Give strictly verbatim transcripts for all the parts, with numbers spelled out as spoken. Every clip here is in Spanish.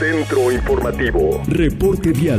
Centro Informativo. Reporte vial.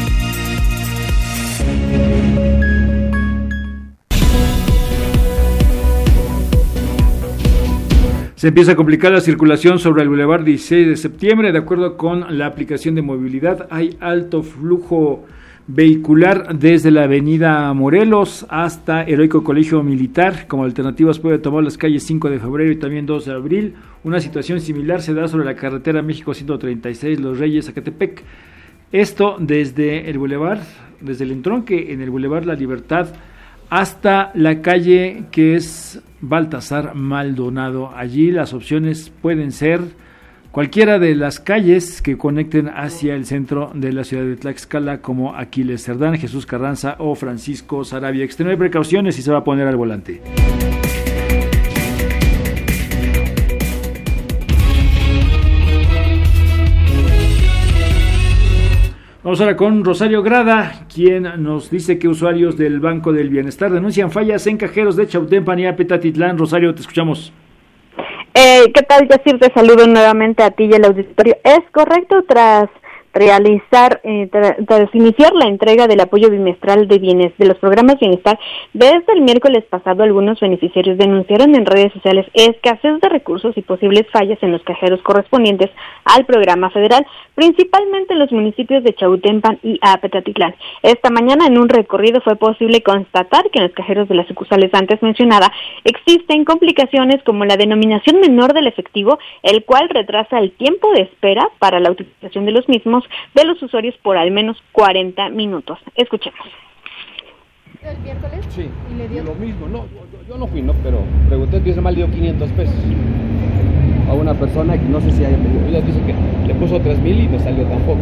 Se empieza a complicar la circulación sobre el Boulevard dieciséis de septiembre. De acuerdo con la aplicación de movilidad, hay alto flujo vehicular desde la avenida Morelos hasta Heroico Colegio Militar. Como alternativas puede tomar las calles cinco de febrero y también dos de abril. Una situación similar se da sobre la carretera México ciento treinta y seis Los Reyes Zacatepec. Esto desde el Boulevard, desde el entronque en el Boulevard La Libertad hasta la calle que es Baltasar Maldonado. Allí las opciones pueden ser cualquiera de las calles que conecten hacia el centro de la ciudad de Tlaxcala, como Aquiles Cerdán, Jesús Carranza o Francisco Sarabia. Extreme precauciones y se va a poner al volante. Vamos ahora con Rosario Grada, quien nos dice que usuarios del Banco del Bienestar denuncian fallas en cajeros de Chautempan y Apetatitlán. Rosario, te escuchamos. Eh, ¿Qué tal, Yacir? Te saludo nuevamente a ti y al auditorio. Es correcto, tras realizar, eh, tras, tras iniciar la entrega del apoyo bimestral de bienes de los programas Bienestar, desde el miércoles pasado algunos beneficiarios denunciaron en redes sociales escasez de recursos y posibles fallas en los cajeros correspondientes al programa federal, principalmente en los municipios de Chautempan y Apetatitlán. Esta mañana, en un recorrido, fue posible constatar que en los cajeros de las sucursales antes mencionada existen complicaciones como la denominación menor del efectivo, el cual retrasa el tiempo de espera para la utilización de los mismos de los usuarios por al menos cuarenta minutos. Escuchemos. ¿El miércoles? Sí, ¿Y le dio? Lo mismo, no, yo, yo no fui, ¿no? Pero pregunté, dice mal, dio quinientos pesos a una persona que no sé si haya pedido. Ella dice que le puso tres mil y no salió tampoco.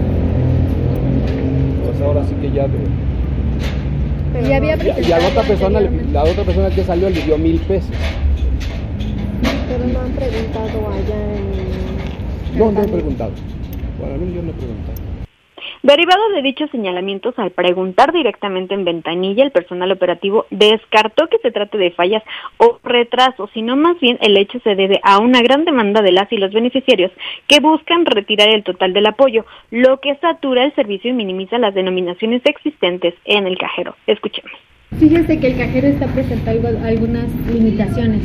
Pues ahora sí que ya... Pero y había y, y a la otra persona, la otra persona que salió le dio mil pesos. Pero no han preguntado allá en... No, no he preguntado. Bueno, yo no he preguntado. Derivado de dichos señalamientos, al preguntar directamente en ventanilla, el personal operativo descartó que se trate de fallas o retrasos, sino más bien el hecho se debe a una gran demanda de las y los beneficiarios que buscan retirar el total del apoyo, lo que satura el servicio y minimiza las denominaciones existentes en el cajero. Escuchemos. Fíjese que el cajero está presentando algunas limitaciones.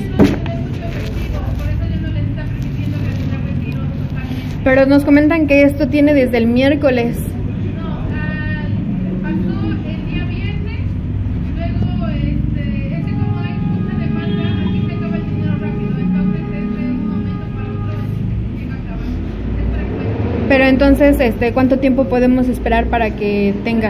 Pero nos comentan que esto tiene desde el miércoles. No, uh, pasó el día viernes, luego este, este como hay una demanda, aquí se acaba el dinero rápido, entonces es de un momento para otro llega a acabar. Es frecuente. Pero entonces, este, ¿cuánto tiempo podemos esperar para que tenga?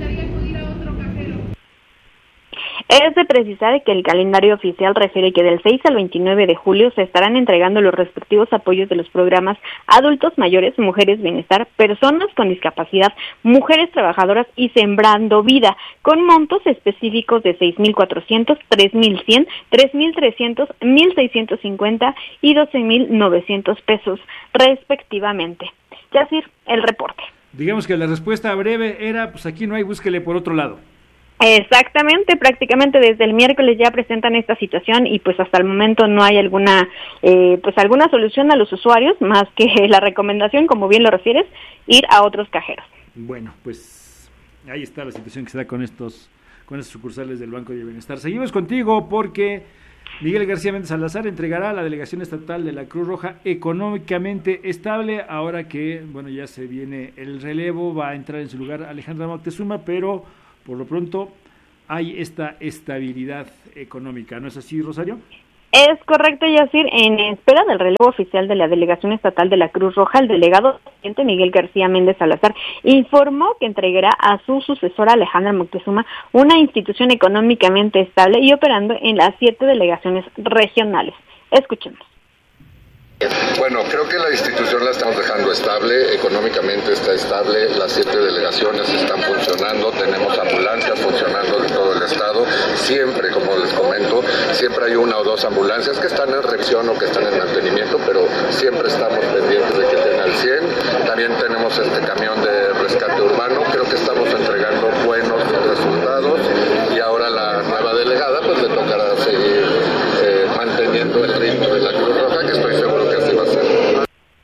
Es de precisar que el calendario oficial refiere que del seis al veintinueve de julio se estarán entregando los respectivos apoyos de los programas Adultos Mayores, Mujeres Bienestar, Personas con Discapacidad, Mujeres Trabajadoras y Sembrando Vida, con montos específicos de seis mil cuatrocientos, tres mil cien, tres mil trescientos, mil seiscientos cincuenta y doce mil novecientos pesos, respectivamente. Yacir, el reporte. Digamos que la respuesta breve era, pues aquí no hay, búsquele por otro lado. Exactamente, prácticamente desde el miércoles ya presentan esta situación y pues hasta el momento no hay alguna eh, pues alguna solución a los usuarios más que la recomendación, como bien lo refieres, ir a otros cajeros. Bueno, pues ahí está la situación que se da con estos con estos sucursales del Banco de Bienestar. Seguimos contigo porque Miguel García Méndez Salazar entregará a la Delegación Estatal de la Cruz Roja Económicamente Estable. Ahora que bueno ya se viene el relevo, va a entrar en su lugar Alejandra Moctezuma, pero por lo pronto hay esta estabilidad económica, ¿no es así, Rosario? Es correcto, Yacir. En espera del relevo oficial de la Delegación Estatal de la Cruz Roja, el delegado presidente Miguel García Méndez Salazar informó que entregará a su sucesora Alejandra Moctezuma una institución económicamente estable y operando en las siete delegaciones regionales. Escuchemos. Bueno, creo que la institución la estamos dejando estable, económicamente está estable, las siete delegaciones están funcionando, tenemos ambulancias funcionando en todo el estado, siempre, como les comento, siempre hay una o dos ambulancias que están en revisión o que están en mantenimiento, pero siempre estamos pendientes de que estén al cien. También tenemos este camión de rescate urbano, creo que estamos entregando buenos resultados y ahora la nueva delegada pues le tocará seguir eh, manteniendo el ritmo de la Cruz Roja, que estoy seguro que así va a ser.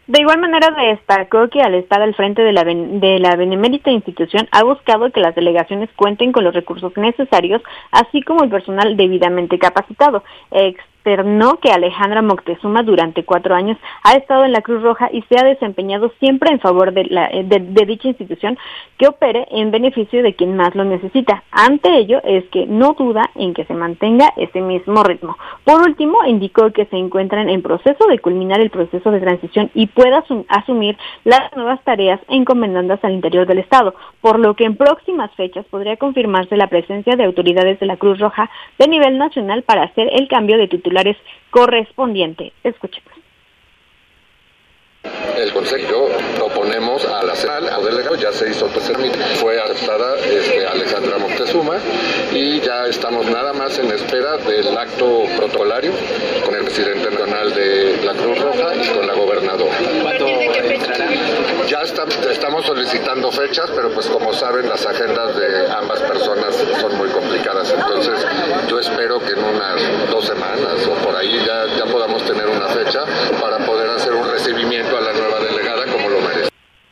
De igual manera destacó que al estar al frente de la, de la benemérita institución ha buscado que las delegaciones cuenten con los recursos necesarios, así como el personal debidamente capacitado. Externó que Alejandra Moctezuma durante cuatro años ha estado en la Cruz Roja y se ha desempeñado siempre en favor de, la, de, de dicha institución que opere en beneficio de quien más lo necesita. Ante ello es que no duda en que se mantenga ese mismo ritmo. Por último, indicó que se encuentran en proceso de culminar el proceso de transición y pueda asum- asumir las nuevas tareas encomendadas al interior del Estado, por lo que en próximas fechas podría confirmarse la presencia de autoridades de la Cruz Roja de nivel nacional para hacer el cambio de titulares correspondiente. Escuchemos. El Consejo proponemos a la central, a delegado, ya se hizo el trámite, fue aceptada este, Alejandra Moctezuma y ya estamos nada más en espera del acto protocolario con el presidente nacional de la Cruz Roja y con la gobernadora. ¿Cuándo entrará? Ya está, estamos solicitando fechas, pero pues como saben las agendas de ambas personas son muy complicadas, entonces yo espero que en unas dos semanas o por ahí ya, ya podamos tener una fecha para poder hacer un recibimiento a la nueva delegada como lo merece.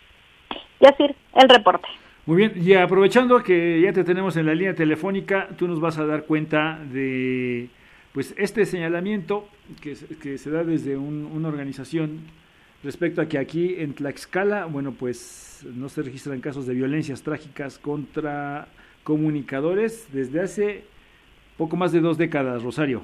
Yacir, el reporte. Muy bien, y aprovechando que ya te tenemos en la línea telefónica, tú nos vas a dar cuenta de pues este señalamiento que, que se da desde un, una organización respecto a que aquí en Tlaxcala, bueno, pues no se registran casos de violencias trágicas contra comunicadores desde hace poco más de dos décadas, Rosario.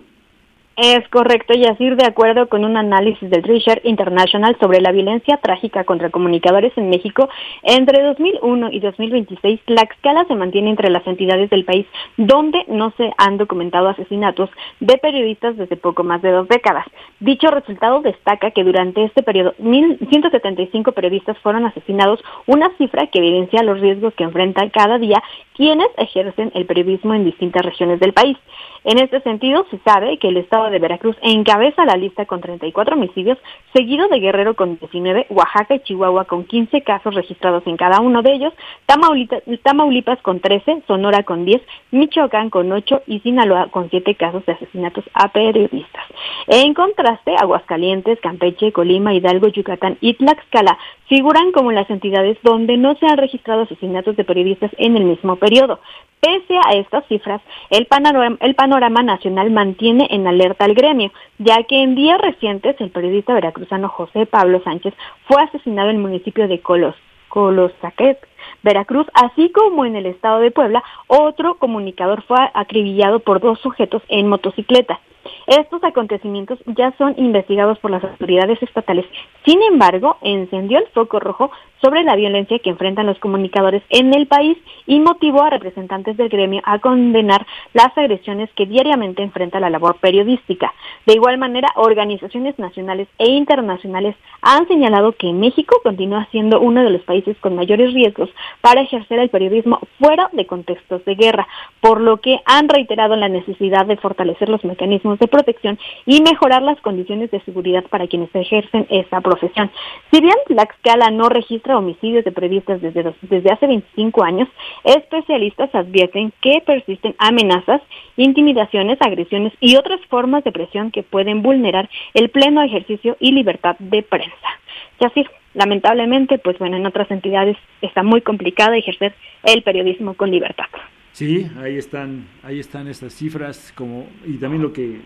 Es correcto, Yacir, de acuerdo con un análisis del Research International sobre la violencia trágica contra comunicadores en México, entre dos mil uno y dos mil veintiséis, Tlaxcala se mantiene entre las entidades del país donde no se han documentado asesinatos de periodistas desde poco más de dos décadas. Dicho resultado destaca que durante este periodo, mil ciento setenta y cinco periodistas fueron asesinados, una cifra que evidencia los riesgos que enfrentan cada día quienes ejercen el periodismo en distintas regiones del país. En este sentido, se sabe que el estado de Veracruz encabeza la lista con treinta y cuatro homicidios, seguido de Guerrero con diecinueve, Oaxaca y Chihuahua con quince casos registrados en cada uno de ellos, Tamaulipas, Tamaulipas con trece, Sonora con diez, Michoacán con ocho y Sinaloa con siete casos de asesinatos a periodistas. En contraste, Aguascalientes, Campeche, Colima, Hidalgo, Yucatán y Tlaxcala figuran como las entidades donde no se han registrado asesinatos de periodistas en el mismo periodo. Pese a estas cifras, el panorama, el panorama nacional mantiene en alerta al gremio, ya que en días recientes el periodista veracruzano José Pablo Sánchez fue asesinado en el municipio de Colos, Colosaquet, Veracruz, así como en el estado de Puebla, otro comunicador fue acribillado por dos sujetos en motocicleta. Estos acontecimientos ya son investigados por las autoridades estatales. Sin embargo, encendió el foco rojo sobre la violencia que enfrentan los comunicadores en el país y motivó a representantes del gremio a condenar las agresiones que diariamente enfrenta la labor periodística. De igual manera, organizaciones nacionales e internacionales han señalado que México continúa siendo uno de los países con mayores riesgos para ejercer el periodismo fuera de contextos de guerra, por lo que han reiterado la necesidad de fortalecer los mecanismos de protección y mejorar las condiciones de seguridad para quienes ejercen esta profesión. Si bien Tlaxcala no registra homicidios de periodistas desde, los, desde hace veinticinco años, especialistas advierten que persisten amenazas, intimidaciones, agresiones y otras formas de presión que pueden vulnerar el pleno ejercicio y libertad de prensa. Y así, lamentablemente, pues bueno, en otras entidades está muy complicado ejercer el periodismo con libertad. Sí, ahí están, ahí están estas cifras, como y también lo que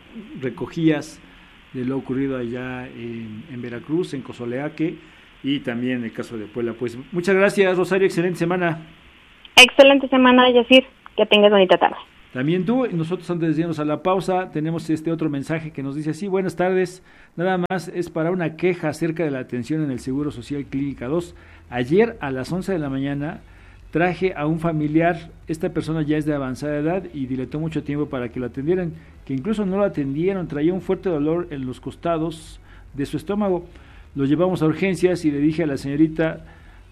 recogías de lo ocurrido allá en, en Veracruz, en Cozoleaque, y también el caso de Puebla. Pues muchas gracias, Rosario, excelente semana. Excelente semana, Yacir, que tengas bonita tarde. También tú, y nosotros antes de irnos a la pausa, tenemos este otro mensaje que nos dice así: buenas tardes, nada más es para una queja acerca de la atención en el Seguro Social Clínica dos. Ayer a las once de la mañana traje a un familiar, esta persona ya es de avanzada edad y dilató mucho tiempo para que lo atendieran, que incluso no lo atendieron, traía un fuerte dolor en los costados de su estómago. Lo llevamos a urgencias y le dije a la señorita,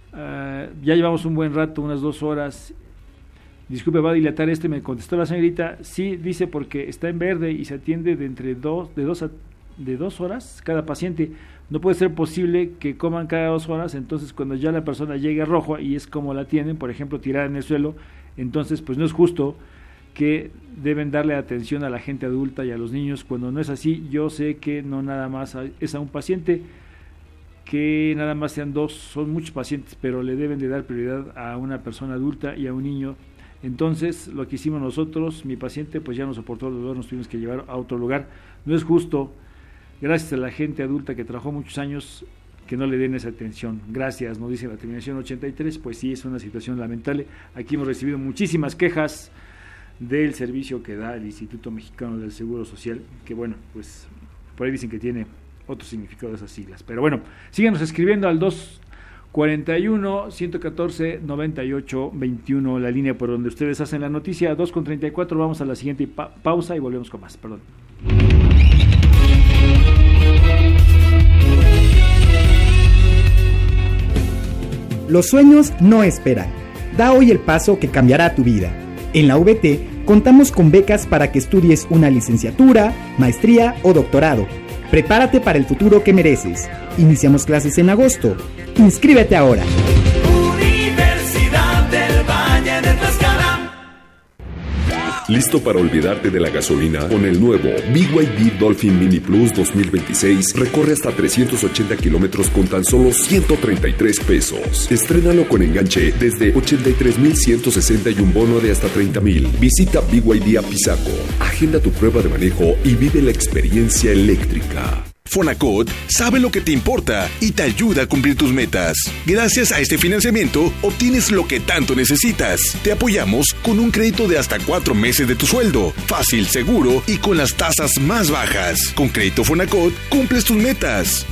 uh, ya llevamos un buen rato, unas dos horas, disculpe, ¿va a dilatar esto? Y me contestó la señorita, sí, dice, porque está en verde y se atiende de entre dos, de dos a, de dos horas cada paciente. No puede ser posible que coman cada dos horas, entonces cuando ya la persona llegue a rojo y es como la tienen, por ejemplo, tirada en el suelo, entonces pues no es justo que deben darle atención a la gente adulta y a los niños cuando no es así. Yo sé que no nada más es a un paciente. que nada más sean dos, son muchos pacientes, pero le deben de dar prioridad a una persona adulta y a un niño. Entonces, lo que hicimos nosotros, mi paciente pues ya no soportó el dolor, nos tuvimos que llevar a otro lugar. No es justo, gracias a la gente adulta que trabajó muchos años, que no le den esa atención. Gracias, nos dice la terminación ochenta y tres, pues sí, es una situación lamentable. Aquí hemos recibido muchísimas quejas del servicio que da el Instituto Mexicano del Seguro Social, que bueno, pues por ahí dicen que tiene otro significado de esas siglas. Pero bueno, síganos escribiendo al dos cuarenta y uno, ciento catorce, noventa y ocho, veintiuno, la línea por donde ustedes hacen la noticia. Dos con treinta y cuatro, vamos a la siguiente pa- pausa y volvemos con más, perdón. Los sueños no esperan. Da hoy el paso que cambiará tu vida. En la V T contamos con becas para que estudies una licenciatura, maestría o doctorado. Prepárate para el futuro que mereces. Iniciamos clases en agosto. Inscríbete ahora. Universidad del Valle de Tlaxcala. ¿Listo para olvidarte de la gasolina? Con el nuevo B Y D Dolphin Mini Plus dos mil veintiséis recorre hasta trescientos ochenta kilómetros con tan solo ciento treinta y tres pesos. Estrénalo con enganche desde ochenta y tres mil ciento sesenta y un bono de hasta treinta mil. Visita B Y D Apizaco, agenda tu prueba de manejo y vive la experiencia eléctrica. Fonacot sabe lo que te importa y te ayuda a cumplir tus metas. Gracias a este financiamiento, obtienes lo que tanto necesitas. Te apoyamos con un crédito de hasta cuatro meses de tu sueldo. Fácil, seguro y con las tasas más bajas. Con Crédito Fonacot, cumples tus metas.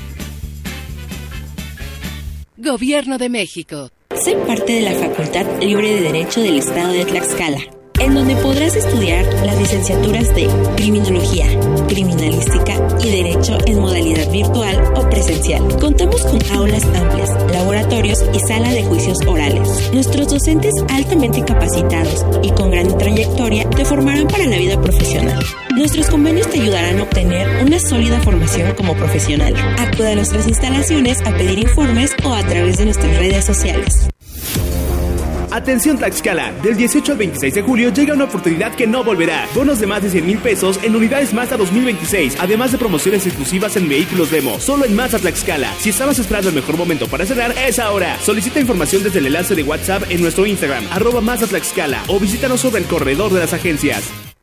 Gobierno de México. Sé parte de la Facultad Libre de Derecho del Estado de Tlaxcala, en donde podrás estudiar las licenciaturas de Criminología, Criminalística y Derecho en modalidad virtual o presencial. Contamos con aulas amplias, laboratorios y sala de juicios orales. Nuestros docentes altamente capacitados y con gran trayectoria te formarán para la vida profesional. Nuestros convenios te ayudarán a obtener una sólida formación como profesional. Acude a nuestras instalaciones a pedir informes o a través de nuestras redes sociales. Atención Tlaxcala, del dieciocho al veintiséis de julio llega una oportunidad que no volverá. Bonos de más de cien mil pesos en unidades Mazda dos mil veintiséis, además de promociones exclusivas en vehículos demo, solo en Mazda Tlaxcala. Si estabas esperando el mejor momento para cerrar, es ahora. Solicita información desde el enlace de WhatsApp en nuestro Instagram, arroba Mazda Tlaxcala, o visítanos sobre el corredor de las agencias.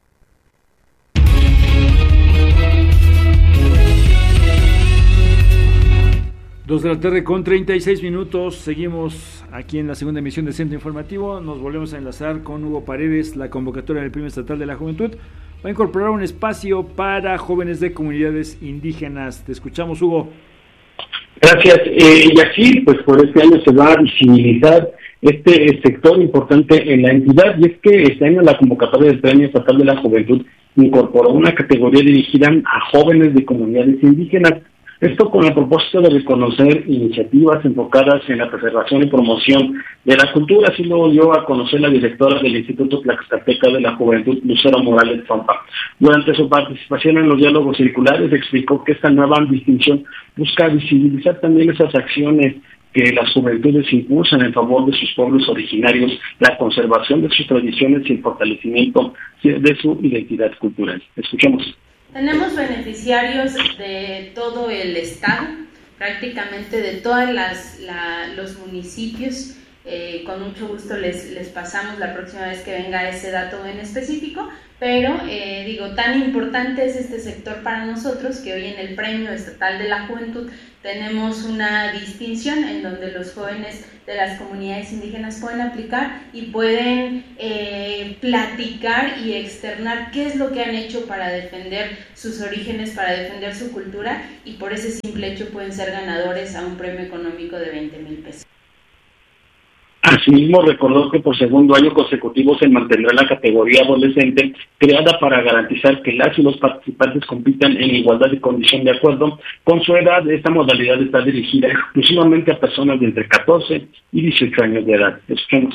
Dos de la tarde con treinta y seis minutos, seguimos aquí en la segunda emisión del Centro Informativo, nos volvemos a enlazar con Hugo Paredes. La convocatoria del Premio Estatal de la Juventud va a incorporar un espacio para jóvenes de comunidades indígenas. Te escuchamos, Hugo. Gracias, eh, y así pues por este año se va a visibilizar este sector importante en la entidad, y es que este año la convocatoria del Premio Estatal de la Juventud incorporó una categoría dirigida a jóvenes de comunidades indígenas. Esto con el propósito de reconocer iniciativas enfocadas en la preservación y promoción de la cultura. Así lo dio a conocer la directora del Instituto Tlaxcalteca de la Juventud, Lucero Morales Zompa. Durante su participación en los diálogos circulares explicó que esta nueva distinción busca visibilizar también esas acciones que las juventudes impulsan en favor de sus pueblos originarios, la conservación de sus tradiciones y el fortalecimiento de su identidad cultural. Escuchemos. Tenemos beneficiarios de todo el estado, prácticamente de todos los municipios. Eh, con mucho gusto les, les pasamos la próxima vez que venga ese dato en específico, pero eh, digo, tan importante es este sector para nosotros que hoy en el Premio Estatal de la Juventud tenemos una distinción en donde los jóvenes de las comunidades indígenas pueden aplicar y pueden eh, platicar y externar qué es lo que han hecho para defender sus orígenes, para defender su cultura, y por ese simple hecho pueden ser ganadores a un premio económico de veinte mil pesos. Asimismo, recordó que por segundo año consecutivo se mantendrá la categoría adolescente, creada para garantizar que las y los participantes compitan en igualdad de condición de acuerdo con su edad. Esta modalidad está dirigida exclusivamente a personas de entre catorce y dieciocho años de edad. Escuchemos.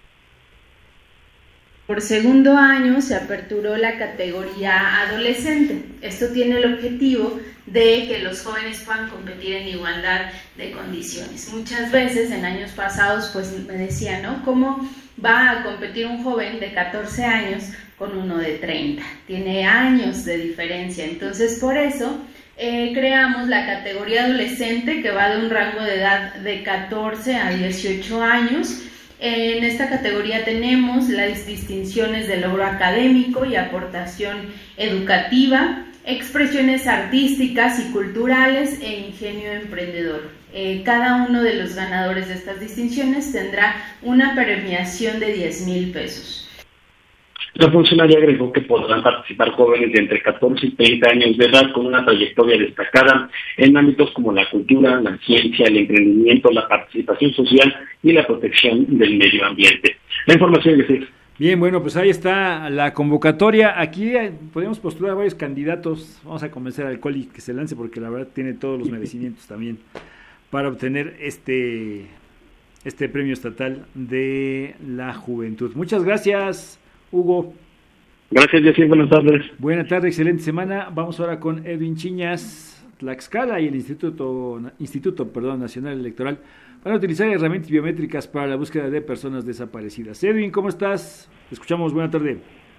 Por segundo año se aperturó la categoría adolescente. Esto tiene el objetivo de que los jóvenes puedan competir en igualdad de condiciones. Muchas veces en años pasados pues me decían, ¿no? ¿Cómo va a competir un joven de catorce años con uno de treinta? Tiene años de diferencia. Entonces por eso eh, creamos la categoría adolescente, que va de un rango de edad de catorce a dieciocho años. En esta categoría tenemos las distinciones de logro académico y aportación educativa, expresiones artísticas y culturales e ingenio emprendedor. Eh, cada uno de los ganadores de estas distinciones tendrá una premiación de diez mil pesos. La funcionaria agregó que podrán participar jóvenes de entre catorce y treinta años de edad con una trayectoria destacada en ámbitos como la cultura, la ciencia, el emprendimiento, la participación social y la protección del medio ambiente. La información es esa. Bien, bueno, pues ahí está la convocatoria. Aquí podemos postular a varios candidatos. Vamos a convencer al Coli que se lance porque la verdad tiene todos los merecimientos también para obtener este, este premio estatal de la juventud. Muchas gracias, Hugo. Gracias, Yacir. Buenas tardes. Buenas tardes, excelente semana. Vamos ahora con Edwin Chiñas, Tlaxcala y el Instituto, Instituto perdón, Nacional Electoral para utilizar herramientas biométricas para la búsqueda de personas desaparecidas. Edwin, ¿cómo estás? Te escuchamos, buena tarde.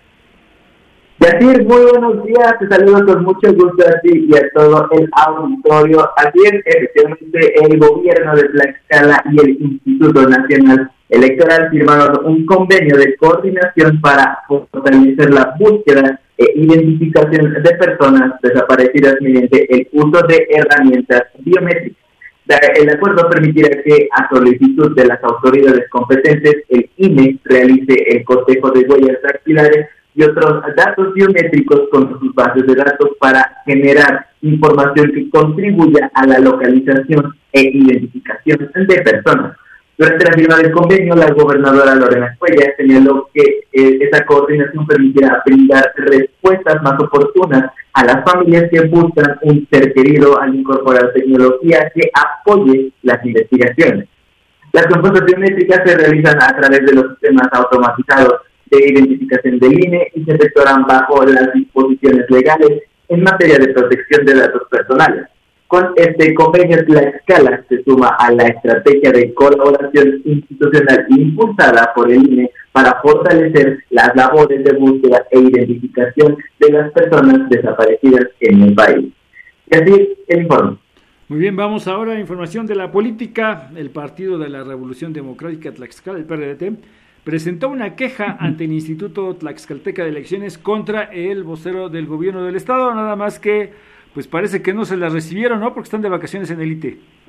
Yacir, muy buenos días, te saludo con mucho gusto a ti y a todo el auditorio. Ayer, efectivamente, el gobierno de Tlaxcala y el Instituto Nacional Electoral firmaron un convenio de coordinación para fortalecer la búsqueda e identificación de personas desaparecidas mediante el uso de herramientas biométricas. El acuerdo permitirá que, a solicitud de las autoridades competentes, el I N E realice el cotejo de huellas dactilares y otros datos biométricos con sus bases de datos para generar información que contribuya a la localización e identificación de personas. Durante la firma del convenio, la gobernadora Lorena Cuellar señaló que eh, esa coordinación permitirá brindar respuestas más oportunas a las familias que buscan un ser querido al incorporar tecnología que apoye las investigaciones. Las consultas biométricas se realizan a través de los sistemas automatizados de identificación del I N E y se efectuarán bajo las disposiciones legales en materia de protección de datos personales. Con este convenio, Tlaxcala se suma a la estrategia de colaboración institucional impulsada por el I N E para fortalecer las labores de búsqueda e identificación de las personas desaparecidas en el país. Y así el informe. Muy bien, vamos ahora a información de la política. El Partido de la Revolución Democrática Tlaxcala, el P R D T, presentó una queja ante el Instituto Tlaxcalteca de Elecciones contra el vocero del gobierno del estado, nada más que pues parece que no se la recibieron, ¿no? Porque están de vacaciones en el I T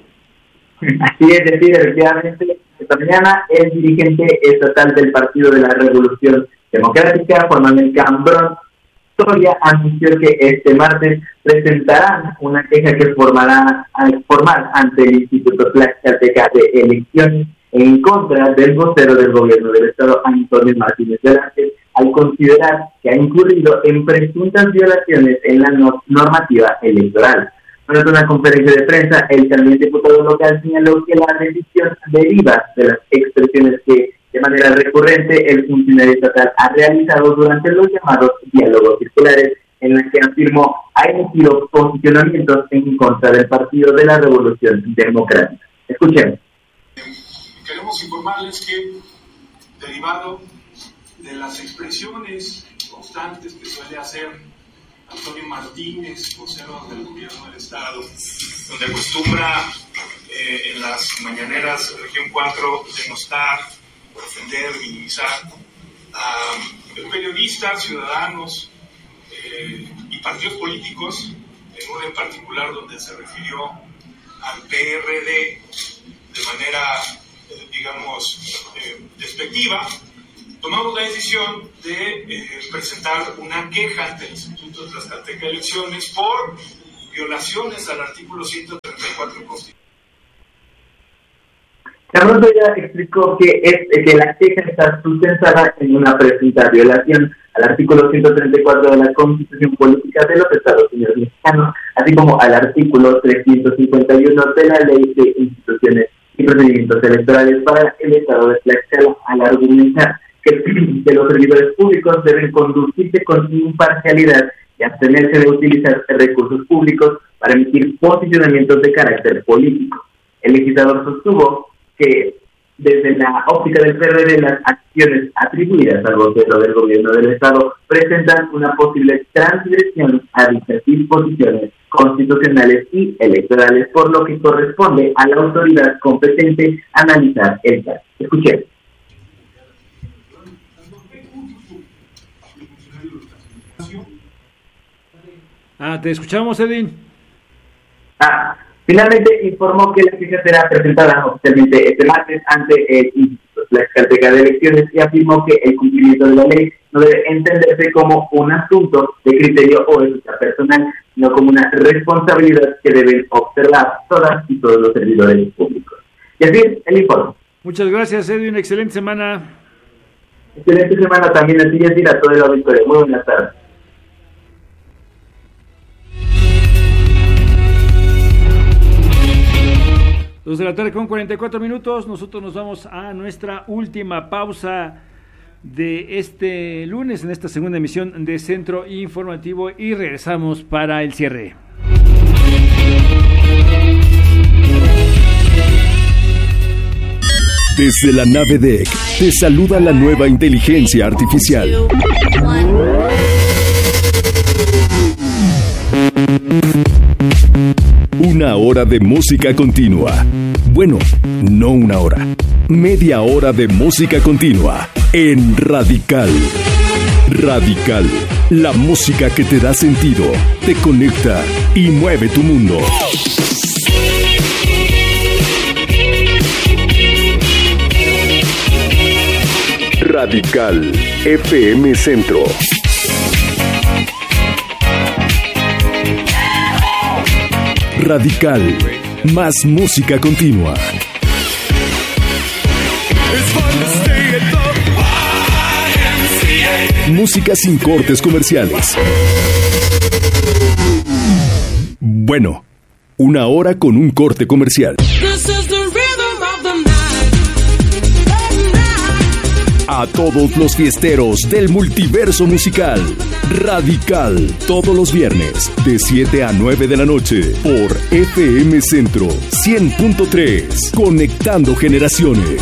E. Así es, decir, efectivamente, esta mañana el dirigente estatal del Partido de la Revolución Democrática, Juan Manuel Cambrón Soria, anunció que este martes presentarán una queja que formará al formar ante el Instituto Tlaxcalteca de Elecciones en contra del vocero del gobierno del estado, Antonio Martínez Velázquez, al considerar que ha incurrido en presuntas violaciones en la no- normativa electoral. Durante una conferencia de prensa, el también diputado local señaló que la decisión deriva de las expresiones que de manera recurrente el funcionario estatal ha realizado durante los llamados diálogos circulares, en los que afirmó ha emitido posicionamientos en contra del Partido de la Revolución Democrática. Escuchemos. Queremos informarles que, derivado de las expresiones constantes que suele hacer Antonio Martínez, vocero del gobierno del estado, donde acostumbra eh, en las mañaneras de Región cuatro denostar, ofender, minimizar a periodistas, ciudadanos eh, y partidos políticos, en uno en particular donde se refirió al P R D de manera, eh, digamos, eh, despectiva. Tomamos la decisión de eh, presentar una queja ante el Instituto de Tlaxcalteca de Elecciones por violaciones al artículo ciento treinta y cuatro Constitución. Carlos ya explicó que, es, que la queja está sustentada en una presunta violación al artículo ciento treinta y cuatro de la Constitución Política de los Estados Unidos Mexicanos, así como al artículo trescientos cincuenta y uno de la Ley de Instituciones y Procedimientos Electorales para el Estado de Tlaxcala, al argumentar que, que los servidores públicos deben conducirse con imparcialidad y abstenerse de utilizar recursos públicos para emitir posicionamientos de carácter político. El legislador sostuvo que Desde la óptica del P R D, las acciones atribuidas al vocero del gobierno del Estado presentan una posible transgresión a dichas disposiciones constitucionales y electorales, por lo que corresponde a la autoridad competente analizar el caso. Escuchemos. Ah, te escuchamos, Edwin. Ah, finalmente informó que la queja será presentada oficialmente este martes ante el Instituto Tlaxcalteca de Elecciones y afirmó que el cumplimiento de la ley no debe entenderse como un asunto de criterio o ética personal, sino como una responsabilidad que deben observar todas y todos los servidores públicos. Y así el informe. Muchas gracias, Edwin. Excelente semana. Excelente semana también a ti, y a todo el auditorio. Muy buenas tardes. Dos de la tarde con cuarenta y cuatro minutos, nosotros nos vamos a nuestra última pausa de este lunes en esta segunda emisión de Centro Informativo y regresamos para el cierre. Desde la nave D E C te saluda la nueva inteligencia artificial. Una hora de música continua. Bueno, no una hora. Media hora de música continua en Radical. Radical. La música que te da sentido, te conecta y mueve tu mundo. Radical F M Centro. Radical, más música continua. Música sin cortes comerciales. Bueno, una hora con un corte comercial. A todos los fiesteros del multiverso musical. Radical, todos los viernes, de siete a nueve de la noche, por F M Centro cien punto tres, conectando generaciones.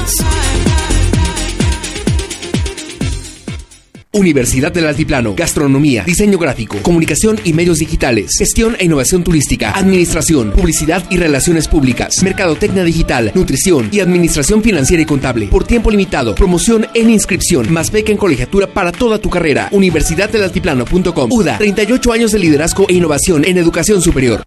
Universidad del Altiplano, Gastronomía, Diseño Gráfico, Comunicación y Medios Digitales, Gestión e Innovación Turística, Administración, Publicidad y Relaciones Públicas, Mercadotecnia Digital, Nutrición y Administración Financiera y Contable. Por tiempo limitado, promoción en inscripción, más beca en colegiatura para toda tu carrera. Universidad del Altiplano punto com. U D A, treinta y ocho años de liderazgo e innovación en educación superior.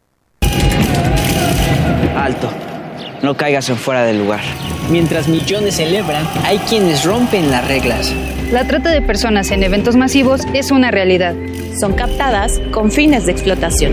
Alto, no caigas en fuera del lugar. Mientras millones celebran, hay quienes rompen las reglas. La trata de personas en eventos masivos es una realidad. Son captadas con fines de explotación.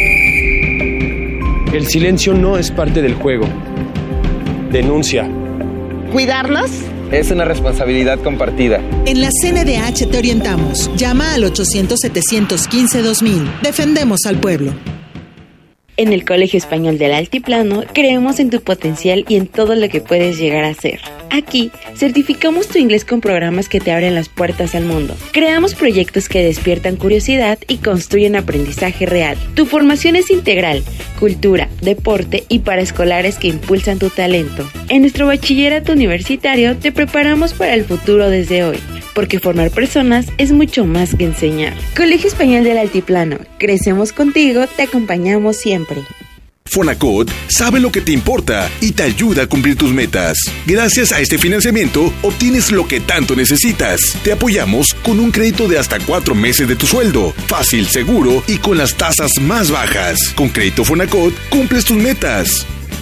El silencio no es parte del juego. Denuncia. ¿Cuidarlos? Es una responsabilidad compartida. En la C N D H te orientamos. Llama al ochocientos, setecientos quince, dos mil. Defendemos al pueblo. En el Colegio Español del Altiplano creemos en tu potencial y en todo lo que puedes llegar a ser. Aquí certificamos tu inglés con programas que te abren las puertas al mundo. Creamos proyectos que despiertan curiosidad y construyen aprendizaje real. Tu formación es integral, cultura, deporte y paraescolares que impulsan tu talento. En nuestro bachillerato universitario te preparamos para el futuro desde hoy, porque formar personas es mucho más que enseñar. Colegio Español del Altiplano, crecemos contigo, te acompañamos siempre. Fonacot sabe lo que te importa y te ayuda a cumplir tus metas. Gracias a este financiamiento, obtienes lo que tanto necesitas. Te apoyamos con un crédito de hasta cuatro meses de tu sueldo. Fácil, seguro y con las tasas más bajas. Con Crédito Fonacot, cumples tus metas.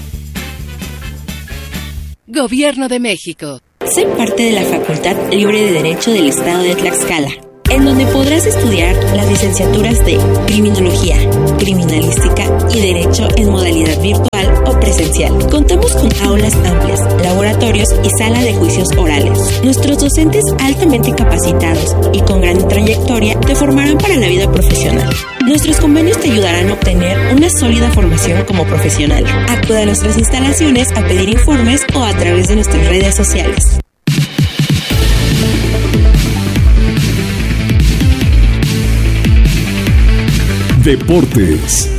Gobierno de México. Sé parte de la Facultad Libre de Derecho del Estado de Tlaxcala, en donde podrás estudiar las licenciaturas de Criminología, Criminalística y Derecho en modalidad virtual o presencial. Contamos con aulas amplias, laboratorios y sala de juicios orales. Nuestros docentes altamente capacitados y con gran trayectoria te formarán para la vida profesional. Nuestros convenios te ayudarán a obtener una sólida formación como profesional. Acude a nuestras instalaciones a pedir informes o a través de nuestras redes sociales. Deportes.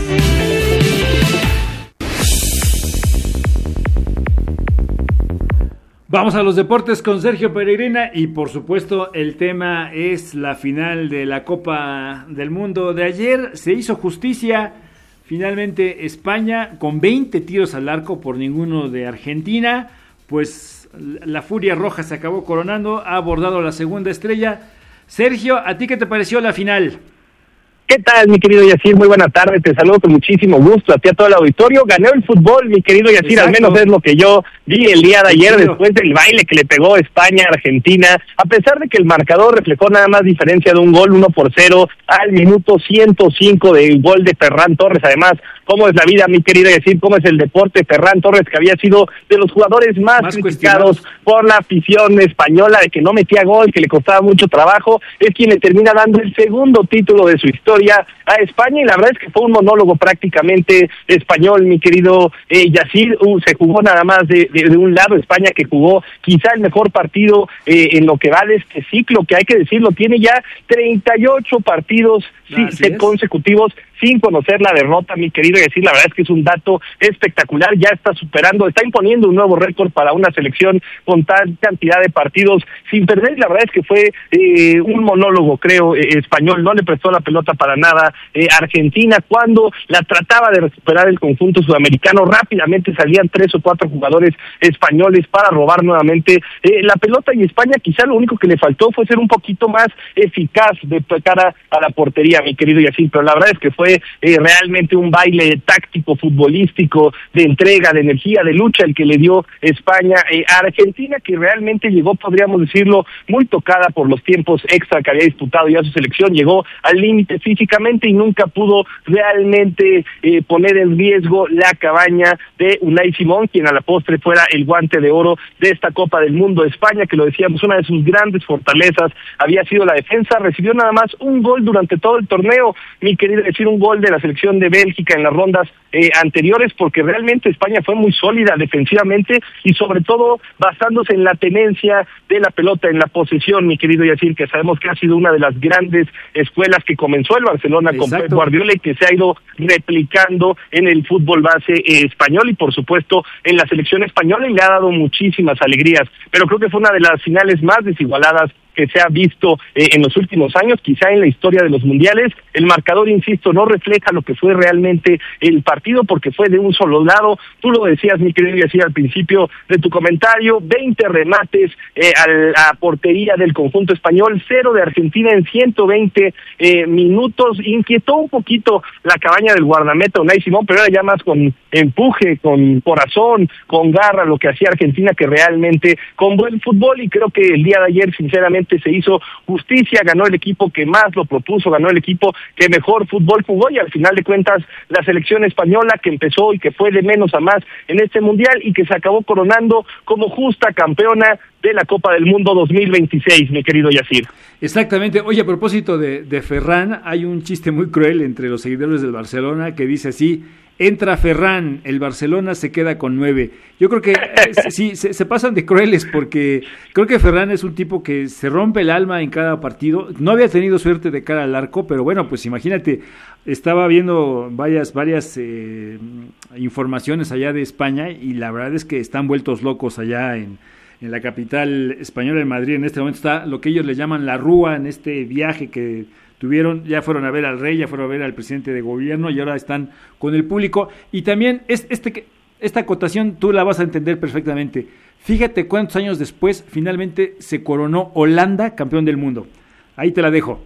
Vamos a los deportes con Sergio Peregrina y por supuesto el tema es la final de la Copa del Mundo de ayer. Se hizo justicia, finalmente España con veinte tiros al arco por ninguno de Argentina, pues la Furia Roja se acabó coronando, ha abordado la segunda estrella. Sergio, ¿a ti qué te pareció la final? ¿Qué tal, mi querido Yacir? Muy buena tarde, te saludo con muchísimo gusto a ti, a todo el auditorio. Ganó el fútbol, mi querido Yacir, Exacto. Al menos es lo que yo vi el día de ayer, sí, después del baile que le pegó España a Argentina, a pesar de que el marcador reflejó nada más diferencia de un gol, uno por cero, al minuto ciento cinco del gol de Ferran Torres. Además, cómo es la vida, mi querido Yacir, cómo es el deporte. Ferran Torres, que había sido de los jugadores más, más criticados por la afición española, de que no metía gol, que le costaba mucho trabajo, es quien le termina dando el segundo título de su historia a España, y la verdad es que fue un monólogo prácticamente español, mi querido eh, Yacir. Uh, se jugó nada más de, de, de un lado, España, que jugó quizá el mejor partido eh, en lo que va de este ciclo, que hay que decirlo, tiene ya treinta y ocho partidos sí, consecutivos sin conocer la derrota, mi querido Yacir. La verdad es que es un dato espectacular, ya está superando, está imponiendo un nuevo récord para una selección con tal cantidad de partidos sin perder. La verdad es que fue eh, un monólogo, creo, eh, español, no le prestó la pelota para nada eh, Argentina. Cuando la trataba de recuperar el conjunto sudamericano, rápidamente salían tres o cuatro jugadores españoles para robar nuevamente eh, la pelota, y España quizá lo único que le faltó fue ser un poquito más eficaz de cara a la portería, mi querido Yacir, pero la verdad es que fue eh, realmente un baile táctico, futbolístico, de entrega, de energía, de lucha el que le dio España eh, a Argentina, que realmente llegó, podríamos decirlo, muy tocada por los tiempos extra que había disputado ya su selección, llegó al límite físicamente y nunca pudo realmente eh, poner en riesgo la cabaña de Unai Simón, quien a la postre fuera el guante de oro de esta Copa del Mundo. España, que lo decíamos, una de sus grandes fortalezas había sido la defensa, recibió nada más un gol durante todo el torneo, mi querido, decir un gol de la selección de Bélgica en las rondas eh, anteriores, porque realmente España fue muy sólida defensivamente y sobre todo basándose en la tenencia de la pelota, en la posesión, mi querido Yacir, que sabemos que ha sido una de las grandes escuelas que comenzó el Barcelona Exacto. con Pep Guardiola y que se ha ido replicando en el fútbol base eh, español y por supuesto en la selección española, y le ha dado muchísimas alegrías, pero creo que fue una de las finales más desigualadas que se ha visto eh, en los últimos años, quizá en la historia de los mundiales. El marcador, insisto, no refleja lo que fue realmente el partido, porque fue de un solo lado. Tú lo decías, mi querido Yacir, al principio de tu comentario, veinte remates eh, a la portería del conjunto español, cero de Argentina en ciento veinte eh, minutos. Inquietó un poquito la cabaña del guardameta Unai Simón, pero era ya más con empuje, con corazón, con garra, lo que hacía Argentina, que realmente con buen fútbol, y creo que el día de ayer, sinceramente, se hizo justicia, ganó el equipo que más lo propuso, ganó el equipo que mejor fútbol jugó, y al final de cuentas la selección española, que empezó y que fue de menos a más en este mundial y que se acabó coronando como justa campeona de la Copa del Mundo dos mil veintiséis, mi querido Yacir. Exactamente. Oye, a propósito de, de Ferran, hay un chiste muy cruel entre los seguidores del Barcelona que dice así: entra Ferran, el Barcelona se queda con nueve. Yo creo que eh, sí, se, se pasan de crueles, porque creo que Ferran es un tipo que se rompe el alma en cada partido. No había tenido suerte de cara al arco, pero bueno, pues imagínate, estaba viendo varias, varias eh, informaciones allá de España, y la verdad es que están vueltos locos allá en, en la capital española, en Madrid. En este momento está lo que ellos le llaman la rúa, en este viaje que tuvieron, ya fueron a ver al rey, ya fueron a ver al presidente de gobierno, y ahora están con el público. Y también es, este, esta acotación tú la vas a entender perfectamente. Fíjate cuántos años después finalmente se coronó Holanda campeón del mundo. Ahí te la dejo.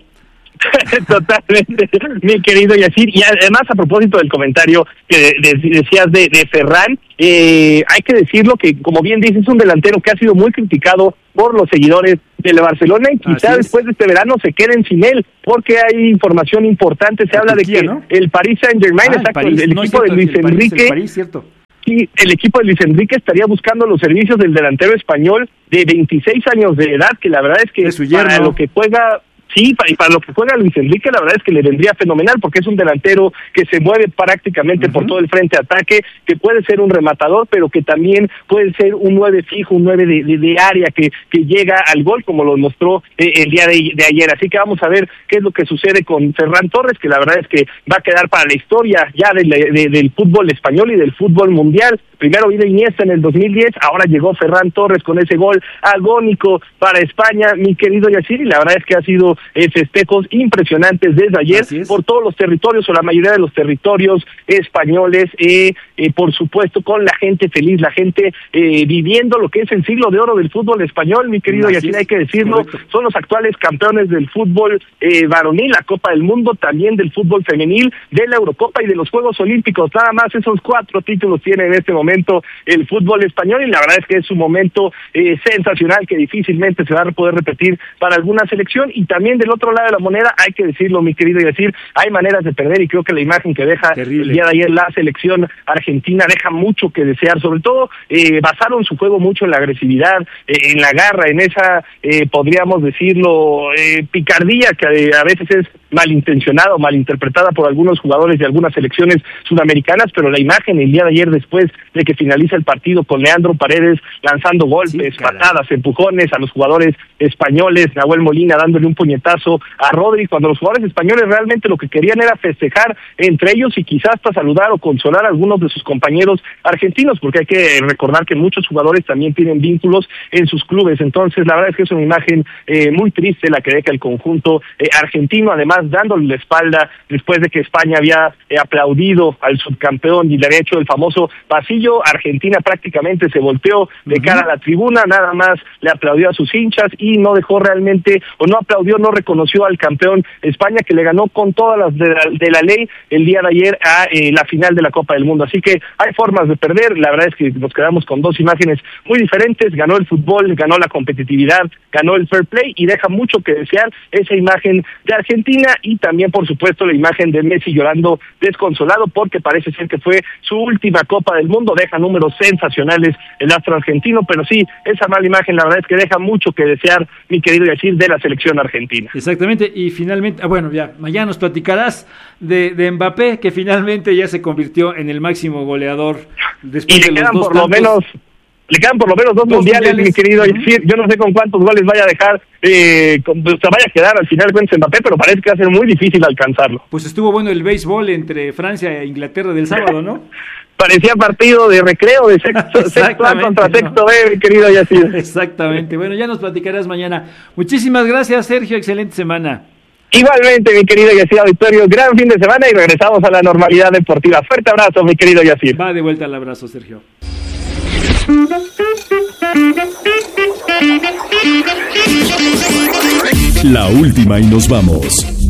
Totalmente, mi querido Yacir. Y además, a propósito del comentario que de, de, decías de, de Ferran, eh, hay que decirlo que, como bien dices, es un delantero que ha sido muy criticado por los seguidores del Barcelona, y quizá después de este verano se queden sin él, porque hay información importante. Se habla Turquía, de que ¿no? el Paris Saint-Germain, ah, exacto, el, París, el no equipo cierto, de Luis el Enrique, París, el París, cierto. Sí, el equipo de Luis Enrique estaría buscando los servicios del delantero español de veintiséis años de edad, que la verdad es que para lo que juega... Sí, para, y para lo que juega Luis Enrique, la verdad es que le vendría fenomenal, porque es un delantero que se mueve prácticamente uh-huh. por todo el frente de ataque, que puede ser un rematador, pero que también puede ser un nueve fijo, un nueve de, de, de área que, que llega al gol, como lo mostró eh, el día de, de ayer. Así que vamos a ver qué es lo que sucede con Ferran Torres, que la verdad es que va a quedar para la historia ya de, de, del fútbol español y del fútbol mundial, primero vino Iniesta en el dos mil diez, ahora llegó Ferran Torres con ese gol agónico para España, mi querido Yacir, y la verdad es que ha sido eh, festejos impresionantes desde ayer por todos los territorios o la mayoría de los territorios españoles, eh, eh, por supuesto con la gente feliz, la gente eh, viviendo lo que es el siglo de oro del fútbol español, mi querido Yacir, hay que decirlo, correcto. Son los actuales campeones del fútbol eh, varonil, la Copa del Mundo, también del fútbol femenil, de la Eurocopa y de los Juegos Olímpicos, nada más esos cuatro títulos tiene en este momento el fútbol español, y la verdad es que es un momento eh, sensacional que difícilmente se va a poder repetir para alguna selección. Y también del otro lado de la moneda, hay que decirlo, mi querido, y decir, hay maneras de perder, y creo que la imagen que deja Terrible. el día de ayer la selección argentina deja mucho que desear, sobre todo eh, basaron su juego mucho en la agresividad, eh, en la garra, en esa, eh, podríamos decirlo, eh, picardía que eh, a veces es malintencionada o malinterpretada por algunos jugadores de algunas selecciones sudamericanas, pero la imagen el día de ayer, después de que finaliza el partido con Leandro Paredes lanzando golpes, sí, patadas, empujones a los jugadores españoles, Nahuel Molina dándole un puñetazo a Rodri, cuando los jugadores españoles realmente lo que querían era festejar entre ellos y quizás hasta saludar o consolar a algunos de sus compañeros argentinos, porque hay que recordar que muchos jugadores también tienen vínculos en sus clubes. Entonces la verdad es que es una imagen eh, muy triste la que deja el conjunto eh, argentino, además dándole la espalda después de que España había eh, aplaudido al subcampeón y le había hecho el famoso pasillo. Argentina prácticamente se volteó de uh-huh. cara a la tribuna, nada más le aplaudió a sus hinchas y no dejó realmente, o no aplaudió, no reconoció al campeón España, que le ganó con todas las de la, de la ley el día de ayer a eh, la final de la Copa del Mundo. Así que hay formas de perder, la verdad es que nos quedamos con dos imágenes muy diferentes, ganó el fútbol, ganó la competitividad, ganó el fair play, y deja mucho que desear esa imagen de Argentina, y también por supuesto la imagen de Messi llorando desconsolado porque parece ser que fue su última Copa del Mundo. Deja números sensacionales el astro argentino, pero sí, esa mala imagen la verdad es que deja mucho que desear, mi querido Yacir, de la selección argentina. Exactamente, y finalmente, ah, bueno, ya mañana nos platicarás de, de Mbappé, que finalmente ya se convirtió en el máximo goleador después y de le los quedan dos por lo tantos. menos Le quedan por lo menos dos, dos mundiales, mundiales, mi querido Yacir. Yo no sé con cuántos goles vaya a dejar, eh, con, se vaya a quedar al final con Mbappé, pero parece que va a ser muy difícil alcanzarlo. Pues estuvo bueno el béisbol entre Francia e Inglaterra del sábado, ¿no? Parecía partido de recreo, de sexto, sexto A contra ¿no? sexto B, mi querido Yacir. Exactamente. Bueno, ya nos platicarás mañana. Muchísimas gracias, Sergio. Excelente semana. Igualmente, mi querido Yacir Auditorio, gran fin de semana y regresamos a la normalidad deportiva. Fuerte abrazo, mi querido Yacir. Va de vuelta el abrazo, Sergio. La última y nos vamos.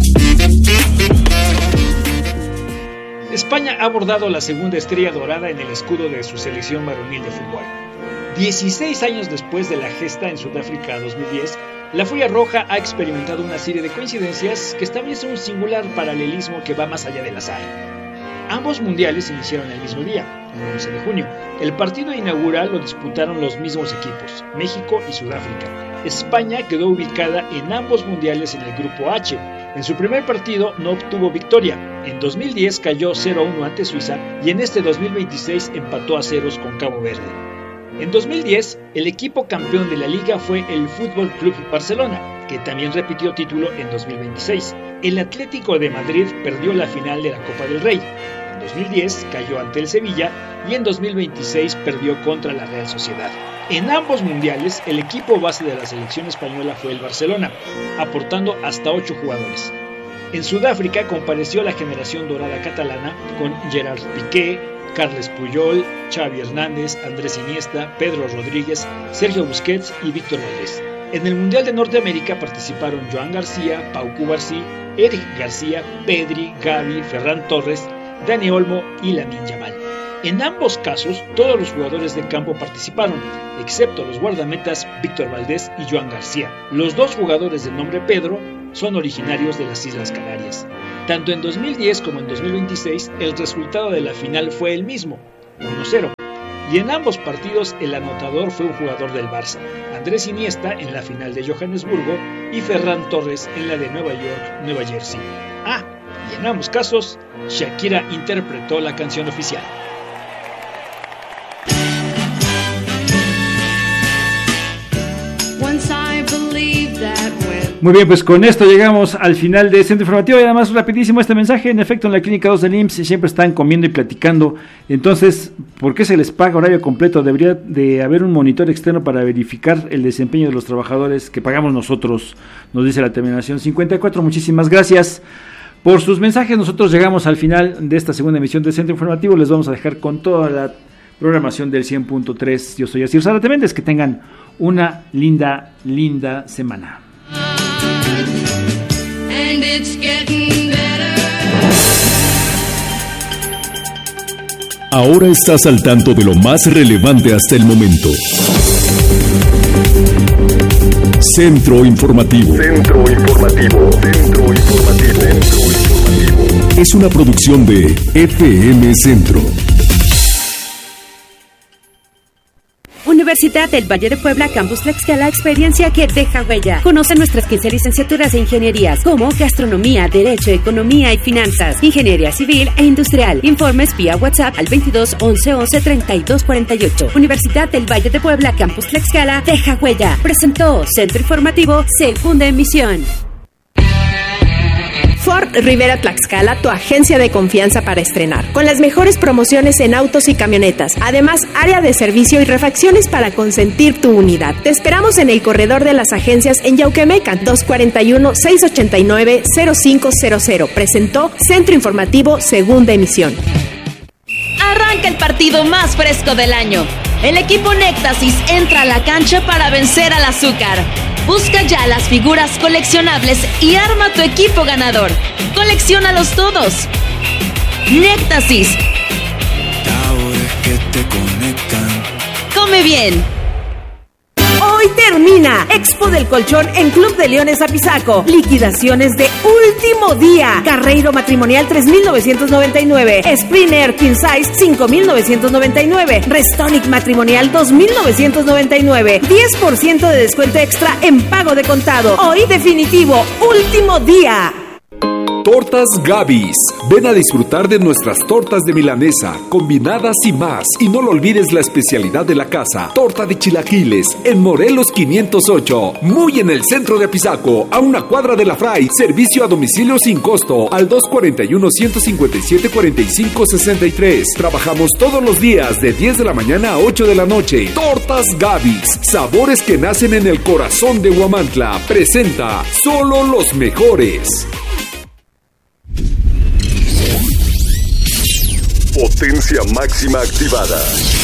España ha bordado la segunda estrella dorada en el escudo de su selección varonil de fútbol. dieciséis años después de la gesta en Sudáfrica dos mil diez, la Furia Roja ha experimentado una serie de coincidencias que establece un singular paralelismo que va más allá del azar. Ambos mundiales se iniciaron el mismo día, el once de junio. El partido inaugural lo disputaron los mismos equipos, México y Sudáfrica. España quedó ubicada en ambos mundiales en el grupo H. En su primer partido no obtuvo victoria. En dos mil diez cayó cero a uno ante Suiza y en este dos mil veintiséis empató a ceros con Cabo Verde. En dos mil diez, el equipo campeón de la liga fue el Fútbol Club Barcelona, que también repitió título en dos mil veintiséis. El Atlético de Madrid perdió la final de la Copa del Rey. En dos mil diez cayó ante el Sevilla y en dos mil veintiséis perdió contra la Real Sociedad. En ambos mundiales, el equipo base de la selección española fue el Barcelona, aportando hasta ocho jugadores. En Sudáfrica compareció la generación dorada catalana con Gerard Piqué, Carles Puyol, Xavi Hernández, Andrés Iniesta, Pedro Rodríguez, Sergio Busquets y Víctor Valdés. En el Mundial de Norteamérica participaron Joan García, Pau Cubarsí, Eric García, Pedri, Gavi, Ferran Torres, Dani Olmo y Lamine Yamal. En ambos casos, todos los jugadores de campo participaron, excepto los guardametas Víctor Valdés y Joan García. Los dos jugadores de nombre Pedro son originarios de las Islas Canarias. Tanto en dos mil diez como en dos mil veintiséis, el resultado de la final fue el mismo, uno cero. Y en ambos partidos el anotador fue un jugador del Barça, Andrés Iniesta en la final de Johannesburgo y Ferran Torres en la de Nueva York, Nueva Jersey. Ah, y en ambos casos, Shakira interpretó la canción oficial. Once I believed that when Muy bien, pues con esto llegamos al final de Centro Informativo y además rapidísimo este mensaje. En efecto, en la Clínica dos del I M S S siempre están comiendo y platicando. Entonces, ¿por qué se les paga horario completo? Debería de haber un monitor externo para verificar el desempeño de los trabajadores que pagamos nosotros, nos dice la terminación cincuenta y cuatro. Muchísimas gracias por sus mensajes. Nosotros llegamos al final de esta segunda emisión de Centro Informativo. Les vamos a dejar con toda la programación del cien punto tres. Yo soy Asir Zárate Méndez. Que tengan una linda, linda semana. And it's getting better. Ahora estás al tanto de lo más relevante hasta el momento. Centro Informativo. Centro Informativo. Centro Informativo. Centro Informativo. Es una producción de F M Centro. Universidad del Valle de Puebla, Campus Tlaxcala, experiencia que deja huella. Conoce nuestras quince licenciaturas e ingenierías como Gastronomía, Derecho, Economía y Finanzas, Ingeniería Civil e Industrial. Informes vía WhatsApp al veintidós once once treinta y dos cuarenta y ocho. Universidad del Valle de Puebla, Campus Tlaxcala, deja huella. Presentó Centro Informativo, segunda emisión. Ford Rivera Tlaxcala, tu agencia de confianza para estrenar, con las mejores promociones en autos y camionetas. Además, área de servicio y refacciones para consentir tu unidad. Te esperamos en el corredor de las agencias en Yauquemecan, dos cuarenta y uno, seiscientos ochenta y nueve, cero cinco cero cero. Presentó Centro Informativo, segunda emisión. Arranca el partido más fresco del año. El equipo Néctasis entra a la cancha para vencer al azúcar. Busca ya las figuras coleccionables y arma tu equipo ganador. ¡Colecciónalos todos! Néctasis. Sabores que te conectan. Come bien. Hoy termina Expo del Colchón en Club de Leones Apizaco. Liquidaciones de último día. Carreiro matrimonial tres mil novecientos noventa y nueve. Sprinter King Size cinco mil novecientos noventa y nueve. Restonic matrimonial dos mil novecientos noventa y nueve. diez por ciento de descuento extra en pago de contado. Hoy definitivo, último día. Tortas Gavis. Ven a disfrutar de nuestras tortas de milanesa, combinadas y más. Y no lo olvides la especialidad de la casa, torta de chilaquiles, en Morelos quinientos ocho. Muy en el centro de Apizaco, a una cuadra de la Fray. Servicio a domicilio sin costo, al dos cuarenta y uno, ciento cincuenta y siete, cuarenta y cinco, sesenta y tres. Trabajamos todos los días de diez de la mañana a ocho de la noche. Tortas Gavis. Sabores que nacen en el corazón de Huamantla. Presenta solo los mejores. Potencia máxima activada.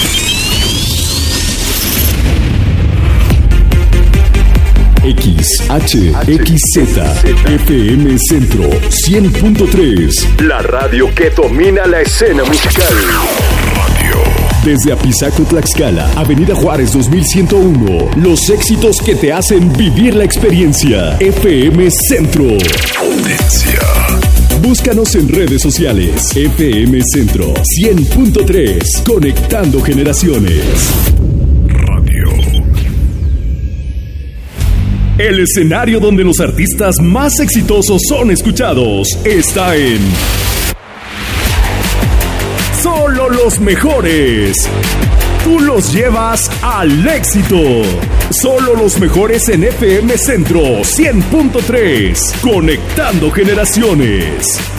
X H X Z F M Centro cien punto tres. La radio que domina la escena musical. Desde Apizaco, Tlaxcala, Avenida Juárez dos mil ciento uno. Los éxitos que te hacen vivir la experiencia. F M Centro. Potencia. Búscanos en redes sociales. F M Centro cien punto tres. Conectando generaciones. Radio. El escenario donde los artistas más exitosos son escuchados está en Solo los mejores. Tú los llevas al éxito. Solo los mejores en F M Centro cien punto tres. Conectando generaciones.